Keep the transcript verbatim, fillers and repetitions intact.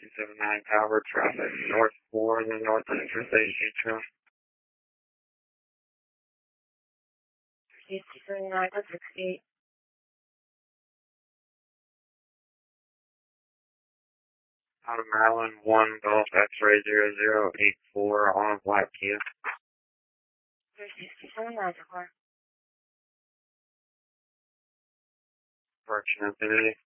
two seven nine Tower, traffic north four in the north interstate trail. two seven nine, one sixty-eight. Out of Maryland, one Golf X-ray zero zero eight four on a black Kia. three seven nine, four. Correction Infinity.